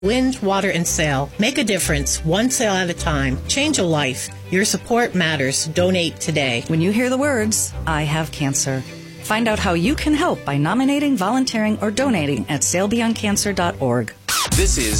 Wind, water, and sail. Make a difference, one sail at a time. Change a life. Your support matters. Donate today. When you hear the words, I have cancer, find out how you can help by nominating, volunteering, or donating at sailbeyondcancer.org. This is